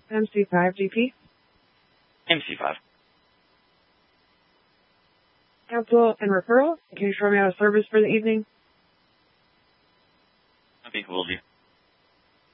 MC5 GP. MC5. Counsel and referral. Can you show me out of service for the evening? Okay, will do.